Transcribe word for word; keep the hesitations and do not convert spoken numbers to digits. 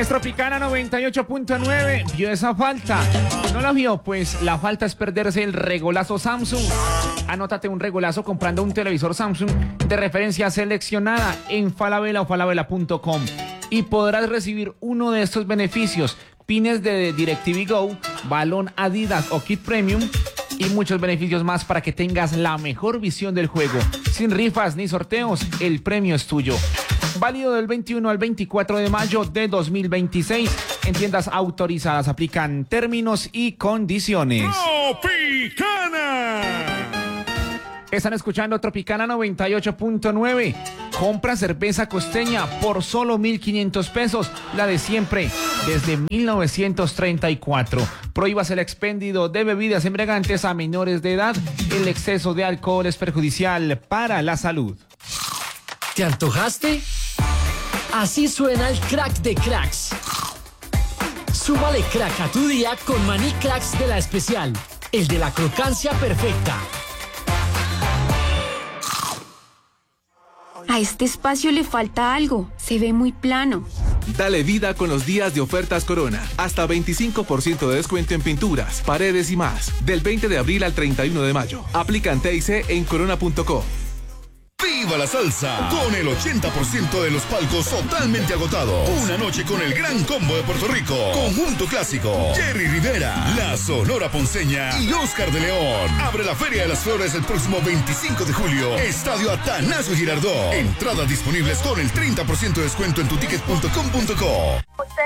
Es Tropicana noventa y ocho punto nueve. ¿Vio esa falta? ¿No la vio? Pues la falta es perderse el regolazo Samsung. Anótate un regolazo comprando un televisor Samsung de referencia seleccionada en Falabella o falabella punto com y podrás recibir uno de estos beneficios: pines de DirecTV Go, balón Adidas o kit premium y muchos beneficios más para que tengas la mejor visión del juego. Sin rifas ni sorteos, el premio es tuyo. Válido del veintiuno al veinticuatro de mayo de dos mil veintiséis. En tiendas autorizadas aplican términos y condiciones. ¡Tropicana! Están escuchando Tropicana noventa y ocho punto nueve. Compra cerveza costeña por solo mil quinientos pesos, la de siempre, desde mil novecientos treinta y cuatro. Prohíbas el expendio de bebidas embriagantes a menores de edad. El exceso de alcohol es perjudicial para la salud. ¿Te antojaste? Así suena el crack de cracks. Súmale crack a tu día con Maní Cracks de La Especial, el de la crocancia perfecta. A este espacio le falta algo, se ve muy plano. Dale vida con los días de ofertas Corona. Hasta veinticinco por ciento de descuento en pinturas, paredes y más. Del veinte de abril al treinta y uno de mayo. Aplican T y C en corona punto com. ¡Viva la salsa! Con el ochenta por ciento de los palcos totalmente agotados. Una noche con el gran combo de Puerto Rico. Conjunto Clásico. Jerry Rivera, La Sonora Ponceña y Oscar de León. Abre la Feria de las Flores el próximo veinticinco de julio. Estadio Atanasio Girardot. Entradas disponibles con el treinta por ciento de descuento en tu ticket punto com punto co.